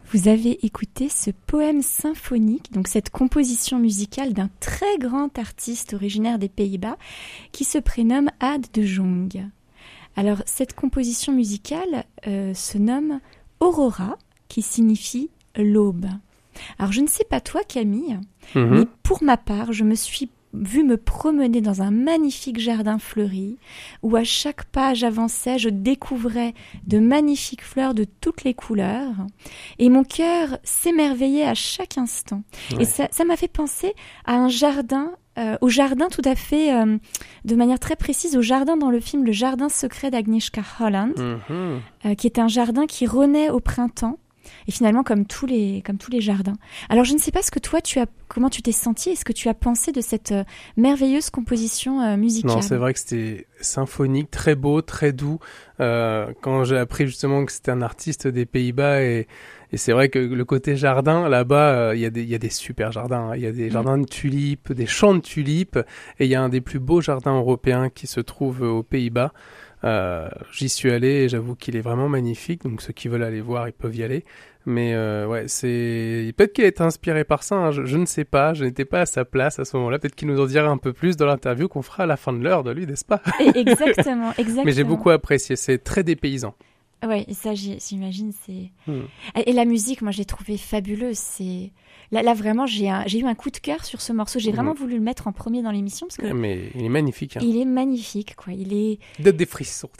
Vous avez écouté ce poème symphonique, donc cette composition musicale d'un très grand artiste originaire des Pays-Bas qui se prénomme Ad de Jong. Alors cette composition musicale se nomme Aurora, qui signifie l'aube. Alors je ne sais pas toi Camille, mais pour ma part, je me suis vue me promener dans un magnifique jardin fleuri, où à chaque pas j'avançais, je découvrais de magnifiques fleurs de toutes les couleurs, et mon cœur s'émerveillait à chaque instant. Ouais. Et ça m'a fait penser à un jardin, au jardin tout à fait, de manière très précise, au jardin dans le film Le Jardin secret d'Agnieszka Holland, qui est un jardin qui renaît au printemps. Et finalement, comme tous les jardins. Alors, je ne sais pas comment tu t'es senti, est-ce que tu as pensé de cette merveilleuse composition musicale ? Non, c'est vrai que c'était symphonique, très beau, très doux. Quand j'ai appris justement que c'était un artiste des Pays-Bas et c'est vrai que le côté jardin, là-bas, il y a des super jardins. Il y a des jardins de tulipes, des champs de tulipes. Et il y a un des plus beaux jardins européens qui se trouve aux Pays-Bas. J'y suis allé et j'avoue qu'il est vraiment magnifique, donc ceux qui veulent aller voir ils peuvent y aller, mais peut-être qu'il a été inspiré par ça, hein. Je ne sais pas, je n'étais pas à sa place à ce moment-là, peut-être qu'il nous en dira un peu plus dans l'interview qu'on fera à la fin de l'heure de lui, n'est-ce pas? Exactement. Mais j'ai beaucoup apprécié, c'est très dépaysant. Ouais, ça j'imagine c'est. Et la musique, moi j'ai trouvé fabuleuse. C'est là vraiment j'ai eu un coup de cœur sur ce morceau. J'ai vraiment voulu le mettre en premier dans l'émission parce que. Mais il est magnifique. Hein. Il est magnifique quoi. Il est. Donne des frissons.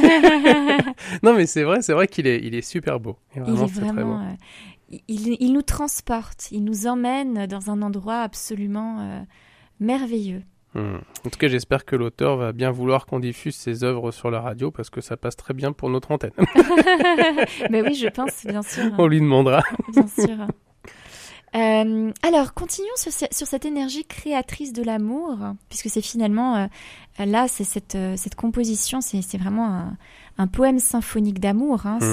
Non mais c'est vrai qu'il est super beau. Et vraiment, il est vraiment. Il nous transporte. Il nous emmène dans un endroit absolument merveilleux. En tout cas, j'espère que l'auteur va bien vouloir qu'on diffuse ses œuvres sur la radio parce que ça passe très bien pour notre antenne. Ben oui, je pense, bien sûr. On lui demandera. Bien sûr. Alors, continuons sur cette énergie créatrice de l'amour, puisque c'est finalement, là, c'est cette composition, c'est vraiment un poème symphonique d'amour. Hein,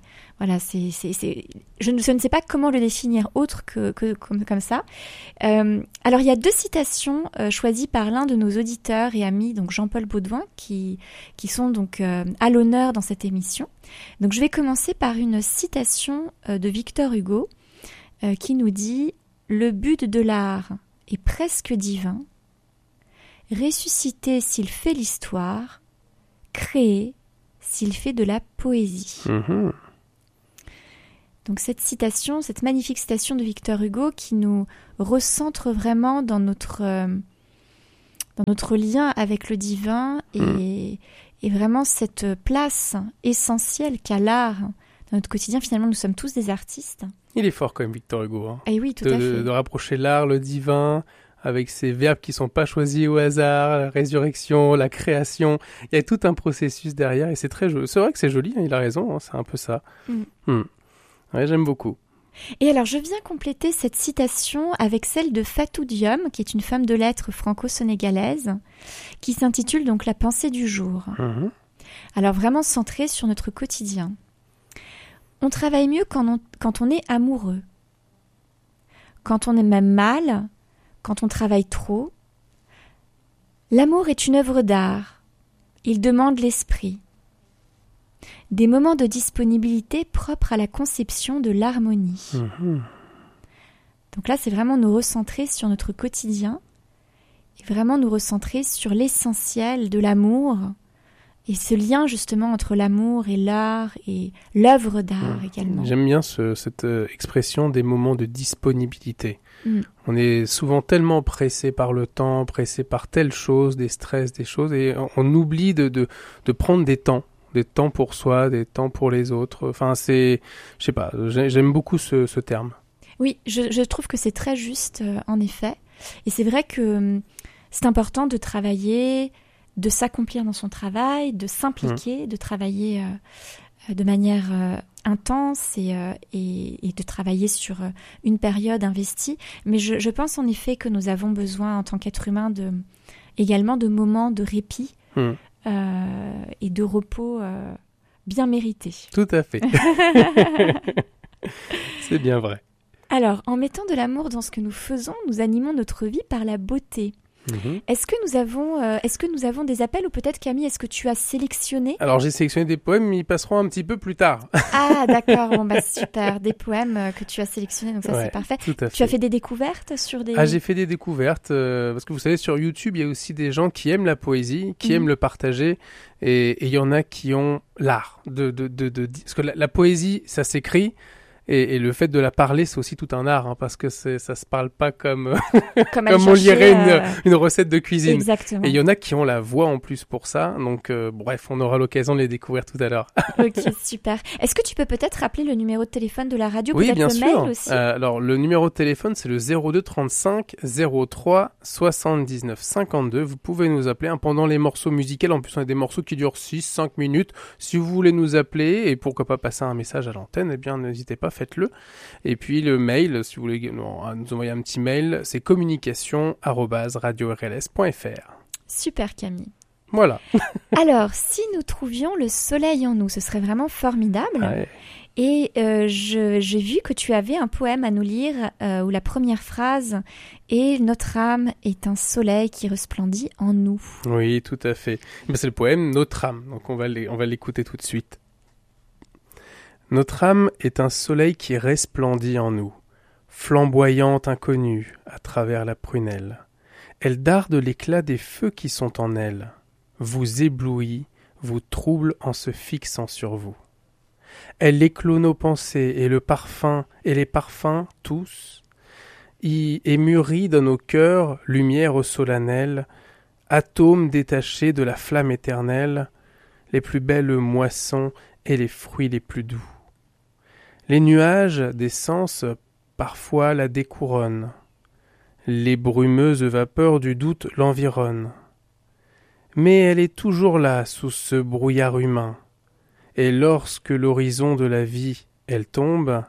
je ne sais pas comment le définir autre que comme ça. Alors, il y a 2 citations choisies par l'un de nos auditeurs et amis, donc Jean-Paul Baudouin, qui sont donc à l'honneur dans cette émission. Donc, je vais commencer par une citation de Victor Hugo, qui nous dit « Le but de l'art est presque divin, ressusciter s'il fait l'histoire, créer s'il fait de la poésie. » Donc cette magnifique citation de Victor Hugo qui nous recentre vraiment dans notre lien avec le divin et vraiment cette place essentielle qu'a l'art dans notre quotidien. Finalement, nous sommes tous des artistes. Il est fort quand même, Victor Hugo. Hein. Et oui, tout à fait. De rapprocher l'art, le divin, avec ces verbes qui ne sont pas choisis au hasard, la résurrection, la création. Il y a tout un processus derrière et c'est très joli. C'est vrai que c'est joli, hein, il a raison, hein, c'est un peu ça. Ouais, j'aime beaucoup. Et alors, je viens compléter cette citation avec celle de Fatou Diom, qui est une femme de lettres franco-sénégalaise, qui s'intitule donc « La pensée du jour ». Alors, vraiment centrée sur notre quotidien. On travaille mieux quand on est amoureux. Quand on est même mal, quand on travaille trop. L'amour est une œuvre d'art. Il demande l'esprit. Des moments de disponibilité propres à la conception de l'harmonie. Donc là, c'est vraiment nous recentrer sur notre quotidien et vraiment nous recentrer sur l'essentiel de l'amour et ce lien justement entre l'amour et l'art et l'œuvre d'art également. J'aime bien cette expression des moments de disponibilité. On est souvent tellement pressé par le temps, pressé par telle chose, des stress, des choses, et on oublie de prendre des temps pour soi, des temps pour les autres. Enfin, je sais pas, j'aime beaucoup ce terme. Oui, je trouve que c'est très juste, en effet. Et c'est vrai que c'est important de travailler, de s'accomplir dans son travail, de s'impliquer, de travailler de manière intense et de travailler sur une période investie. Mais je pense en effet que nous avons besoin, en tant qu'être humain, également de moments de répit et de repos bien mérités. Tout à fait. C'est bien vrai. Alors, en mettant de l'amour dans ce que nous faisons, nous animons notre vie par la beauté. Est-ce que nous avons des appels ou peut-être Camille, est-ce que tu as sélectionné? Alors j'ai sélectionné des poèmes, mais ils passeront un petit peu plus tard. Ah d'accord, bon bah super, des poèmes que tu as sélectionnés, donc ça c'est parfait. Tout à fait. Tu as fait des découvertes sur des... Ah, j'ai fait des découvertes, parce que vous savez, sur YouTube, il y a aussi des gens qui aiment la poésie, qui aiment le partager, et il y en a qui ont l'art parce que la poésie, ça s'écrit, et le fait de la parler, c'est aussi tout un art, hein, parce que ça se parle pas comme on lirait une recette de cuisine. Exactement. Et il y en a qui ont la voix en plus pour ça, donc bref, on aura l'occasion de les découvrir tout à l'heure. Ok, super. Est-ce que tu peux peut-être rappeler le numéro de téléphone de la radio, oui, peut-être bien le sûr. mail aussi? Alors, le numéro de téléphone, c'est le 02 35 03 79 52. Vous pouvez nous appeler pendant les morceaux musicaux. En plus, on a des morceaux qui durent 6-5 minutes. Si vous voulez nous appeler, et pourquoi pas passer un message à l'antenne, eh bien, n'hésitez pas, faites-le. Et puis, le mail, si vous voulez nous envoyer un petit mail, c'est communication@radio-rls.fr. Super, Camille. Voilà. Alors, si nous trouvions le soleil en nous, ce serait vraiment formidable. Ouais. Et j'ai vu que tu avais un poème à nous lire où la première phrase est « Notre âme est un soleil qui resplendit en nous ». Oui, tout à fait. Mais c'est le poème « Notre âme », donc on va l'écouter tout de suite. Notre âme est un soleil qui resplendit en nous, flamboyante inconnue à travers la prunelle. Elle darde l'éclat des feux qui sont en elle, vous éblouit, vous trouble en se fixant sur vous. Elle éclot nos pensées et les parfums tous, et mûrit dans nos cœurs lumière solennelle, atomes détachés de la flamme éternelle, les plus belles moissons et les fruits les plus doux. Les nuages des sens parfois la découronnent, les brumeuses vapeurs du doute l'environnent. Mais elle est toujours là sous ce brouillard humain, et lorsqu'à l'horizon de la vie elle tombe,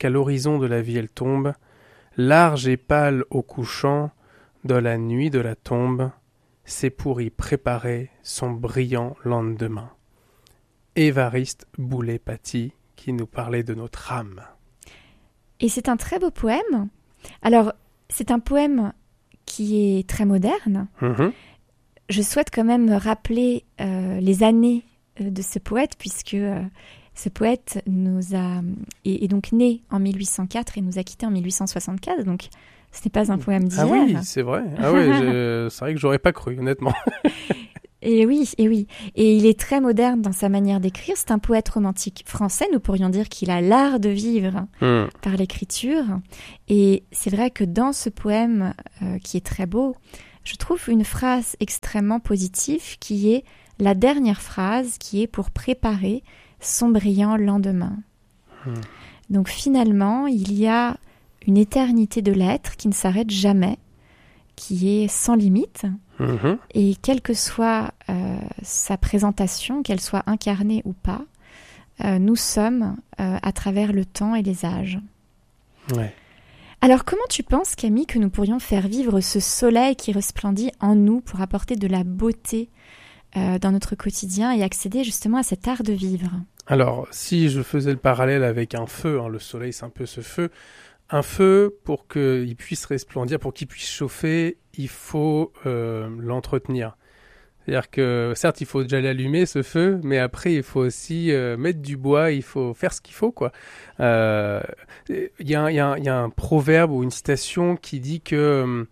large et pâle au couchant, dans la nuit de la tombe, c'est pour y préparer son brillant lendemain. Évariste Boulay-Paty, qui nous parlait de notre âme. Et c'est un très beau poème. Alors, c'est un poème qui est très moderne. Je souhaite quand même rappeler les années de ce poète, puisque ce poète est donc né en 1804 et nous a quittés en 1864, donc ce n'est pas un poème d'hier. Ah oui, c'est vrai. Ah oui, c'est vrai que j'aurais pas cru, honnêtement. Et oui. Et il est très moderne dans sa manière d'écrire. C'est un poète romantique français. Nous pourrions dire qu'il a l'art de vivre par l'écriture. Et c'est vrai que dans ce poème, qui est très beau, je trouve une phrase extrêmement positive qui est la dernière phrase, qui est pour préparer son brillant lendemain. Donc finalement, il y a une éternité de l'être qui ne s'arrête jamais, qui est sans limite. Et quelle que soit sa présentation, qu'elle soit incarnée ou pas, nous sommes à travers le temps et les âges. Ouais. Alors comment tu penses, Camille, que nous pourrions faire vivre ce soleil qui resplendit en nous pour apporter de la beauté dans notre quotidien et accéder justement à cet art de vivre? Alors, si je faisais le parallèle avec un feu, le soleil c'est un peu ce feu, un feu, pour qu'il puisse resplendir, pour qu'il puisse chauffer, il faut l'entretenir. C'est-à-dire que, certes, il faut déjà l'allumer, ce feu, mais après, il faut aussi mettre du bois, il faut faire ce qu'il faut, quoi. Il y a un proverbe ou une citation qui dit que,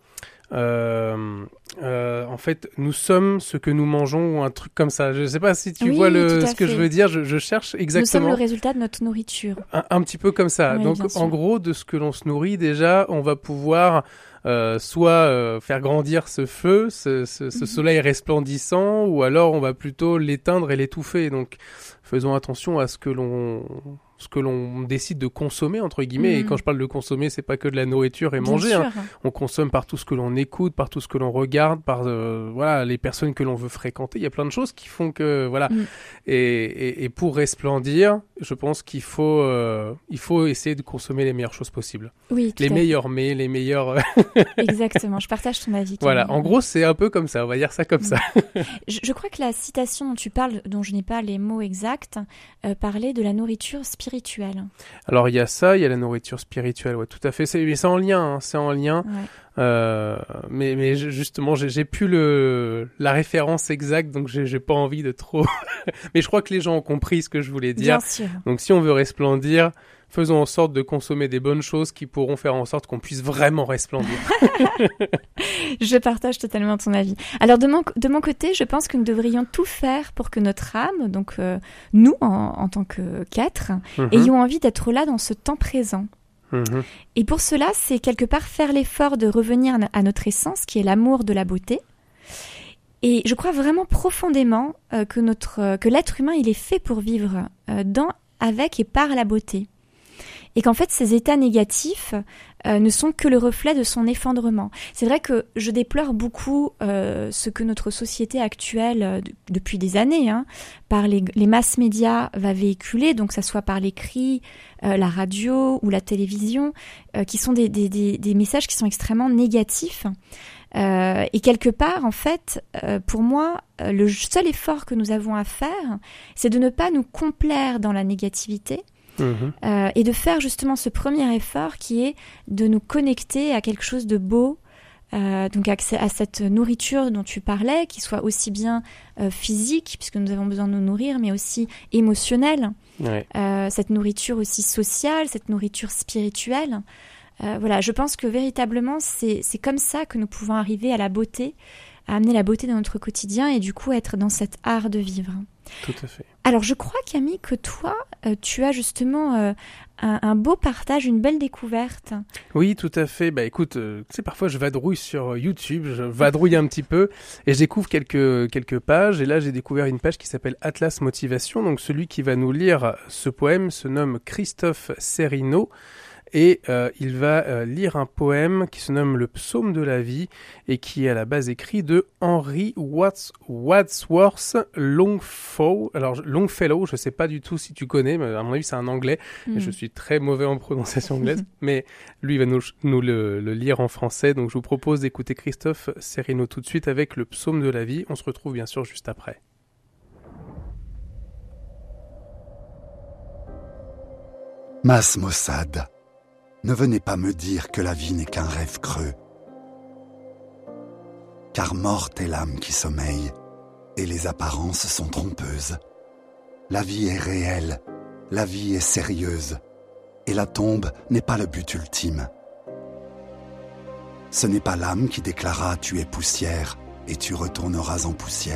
en fait, nous sommes ce que nous mangeons, ou un truc comme ça. Je ne sais pas si tu vois ce que je veux dire, je cherche exactement. Nous sommes le résultat de notre nourriture. Un petit peu comme ça. Oui, donc, en gros, de ce que l'on se nourrit, déjà, on va pouvoir soit faire grandir ce feu, ce soleil resplendissant, ou alors on va plutôt l'éteindre et l'étouffer. Donc, faisons attention à ce que l'on décide de consommer, entre guillemets. Et quand je parle de consommer, c'est pas que de la nourriture et manger. On consomme par tout ce que l'on écoute, par tout ce que l'on regarde, par les personnes que l'on veut fréquenter. Il y a plein de choses qui font que et pour resplendir, je pense qu'il faut essayer de consommer les meilleures choses possibles. Oui, les meilleurs mets, les meilleurs. Exactement, je partage ton avis. Voilà, en gros, c'est un peu comme ça. On va dire ça comme ça. Je crois que la citation dont tu parles, dont je n'ai pas les mots exacts, acte, parler de la nourriture spirituelle. Alors il y a ça, il y a la nourriture spirituelle, ouais, tout à fait. C'est en lien, hein, c'est en lien. Mais justement, j'ai plus la référence exacte, donc j'ai pas envie de trop. Mais je crois que les gens ont compris ce que je voulais dire. Bien sûr. Donc si on veut resplendir, faisons en sorte de consommer des bonnes choses qui pourront faire en sorte qu'on puisse vraiment resplendir. Je partage totalement ton avis. Alors de mon côté, je pense que nous devrions tout faire pour que notre âme, donc nous en tant qu'êtres, ayons envie d'être là dans ce temps présent. Et pour cela, c'est quelque part faire l'effort de revenir à notre essence, qui est l'amour de la beauté. Et je crois vraiment profondément que l'être humain, il est fait pour vivre avec et par la beauté. Et qu'en fait, ces états négatifs ne sont que le reflet de son effondrement. C'est vrai que je déplore beaucoup ce que notre société actuelle, depuis des années, par les masses médias, va véhiculer, donc que ça soit par l'écrit, la radio ou la télévision, qui sont des messages qui sont extrêmement négatifs. Et quelque part, en fait, pour moi, le seul effort que nous avons à faire, c'est de ne pas nous complaire dans la négativité, et de faire justement ce premier effort qui est de nous connecter à quelque chose de beau, donc à cette nourriture dont tu parlais, qui soit aussi bien physique, puisque nous avons besoin de nous nourrir, mais aussi émotionnelle, cette nourriture aussi sociale, cette nourriture spirituelle. Voilà, je pense que véritablement, c'est comme ça que nous pouvons arriver à la beauté, à amener la beauté dans notre quotidien et du coup être dans cet art de vivre. Tout à fait. Alors, je crois, Camille, que toi, tu as justement un beau partage, une belle découverte. Oui, tout à fait. Bah écoute, tu sais, parfois je vadrouille sur YouTube, je vadrouille un petit peu et je découvre quelques pages. Et là, j'ai découvert une page qui s'appelle Atlas Motivation. Donc, celui qui va nous lire ce poème se nomme Christophe Serino. Et il va lire un poème qui se nomme Le Psaume de la vie et qui est à la base écrit de Henry Wadsworth Longfellow. Alors Longfellow, je sais pas du tout si tu connais, mais à mon avis c'est un anglais. Et je suis très mauvais en prononciation anglaise, mais lui il va nous le lire en français. Donc je vous propose d'écouter Christophe Serino tout de suite avec Le Psaume de la vie. On se retrouve bien sûr juste après. Mas Mossad, ne venez pas me dire que la vie n'est qu'un rêve creux. Car morte est l'âme qui sommeille, et les apparences sont trompeuses. La vie est réelle, la vie est sérieuse, et la tombe n'est pas le but ultime. Ce n'est pas l'âme qui déclara « tu es poussière, et tu retourneras en poussière ».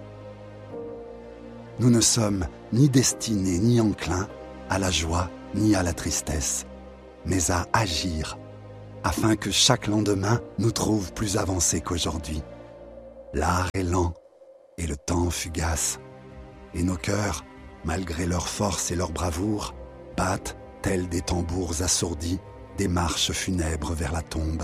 Nous ne sommes ni destinés ni enclins à la joie ni à la tristesse, mais à agir, afin que chaque lendemain nous trouve plus avancés qu'aujourd'hui. L'art est lent et le temps fugace, et nos cœurs, malgré leur force et leur bravoure, battent, tels des tambours assourdis, des marches funèbres vers la tombe.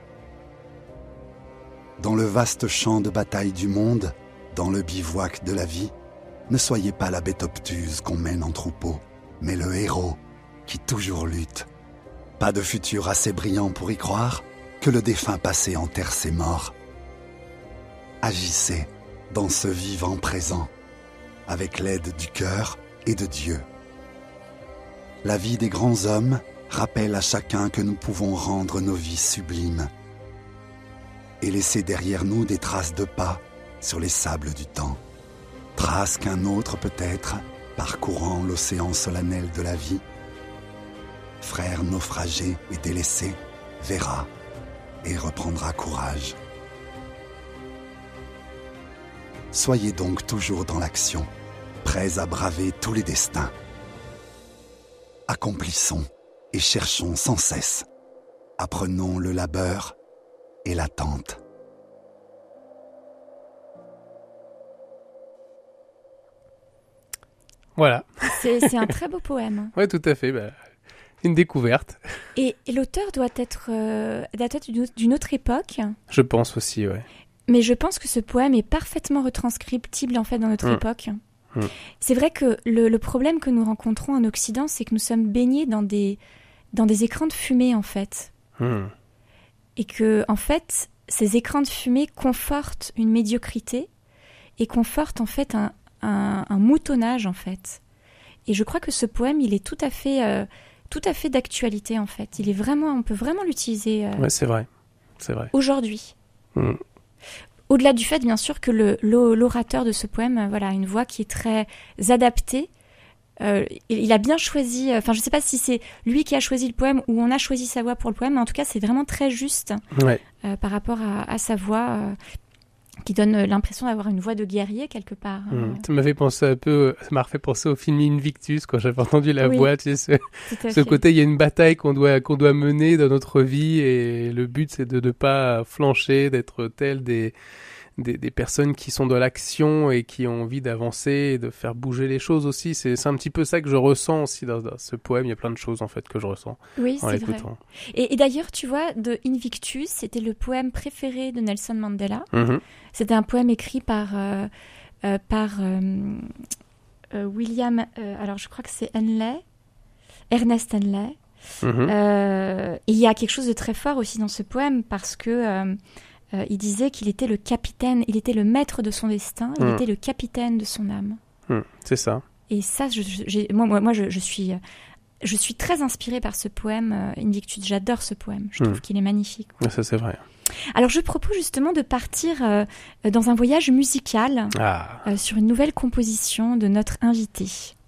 Dans le vaste champ de bataille du monde, dans le bivouac de la vie, ne soyez pas la bête obtuse qu'on mène en troupeau, mais le héros qui toujours lutte. Pas de futur assez brillant pour y croire, que le défunt passé enterre ses morts. Agissez dans ce vivant présent, avec l'aide du cœur et de Dieu. La vie des grands hommes rappelle à chacun que nous pouvons rendre nos vies sublimes et laisser derrière nous des traces de pas sur les sables du temps. Traces qu'un autre peut-être, parcourant l'océan solennel de la vie, frère naufragé et délaissé, verra et reprendra courage. Soyez donc toujours dans l'action, prêts à braver tous les destins. Accomplissons et cherchons sans cesse. Apprenons le labeur et l'attente. Voilà. C'est un très beau poème. Ouais, tout à fait. Une découverte. Et l'auteur doit être d'une autre époque. Je pense aussi, ouais. Mais je pense que ce poème est parfaitement retranscriptible en fait dans notre époque. C'est vrai que le problème que nous rencontrons en Occident, c'est que nous sommes baignés dans des écrans de fumée en fait. Et que en fait, ces écrans de fumée confortent une médiocrité et confortent en fait un moutonnage en fait. Et je crois que ce poème, il est tout à fait d'actualité en fait. Il est vraiment, on peut vraiment l'utiliser. Ouais, c'est vrai. Aujourd'hui. Au-delà du fait, bien sûr, que l'orateur de ce poème, voilà, a une voix qui est très adaptée. Il a bien choisi, enfin, je sais pas si c'est lui qui a choisi le poème ou on a choisi sa voix pour le poème, mais en tout cas, c'est vraiment très juste par rapport à sa voix. Qui donne l'impression d'avoir une voix de guerrier quelque part. Ça m'avait pensé un peu, ça m'a refait penser au film Invictus quand j'avais entendu la voix, tu sais, ce côté, il y a une bataille qu'on doit mener dans notre vie et le but c'est de ne pas flancher, d'être tel des personnes qui sont dans l'action et qui ont envie d'avancer et de faire bouger les choses aussi. C'est un petit peu ça que je ressens aussi dans ce poème. Il y a plein de choses en fait que je ressens en l'écoutant. Et d'ailleurs, tu vois, de Invictus, c'était le poème préféré de Nelson Mandela. C'était un poème écrit par William, alors je crois que c'est Ernest Henley. Et il y a quelque chose de très fort aussi dans ce poème parce que il disait qu'il était le capitaine, il était le maître de son destin, il était le capitaine de son âme. C'est ça. Et ça, moi, je suis très inspirée par ce poème Invictus. J'adore ce poème. Je trouve qu'il est magnifique. Ça, c'est vrai. Alors, je propose justement de partir dans un voyage musical sur une nouvelle composition de notre invité.